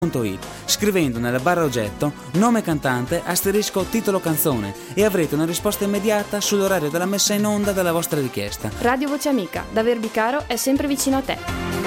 scrivendo nella barra oggetto nome cantante * titolo canzone e avrete una risposta immediata sull'orario della messa in onda della vostra richiesta. Radio Voce Amica, da Verbicaro è sempre vicino a te.